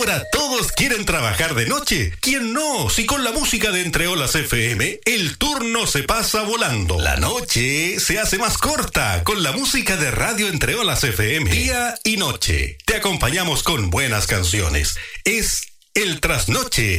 Ahora todos quieren trabajar de noche. ¿Quién no? Si con la música de Entre Olas FM, el turno se pasa volando. La noche se hace más corta con la música de Radio Entre Olas FM. Día y noche. Te acompañamos con buenas canciones. Es el trasnoche.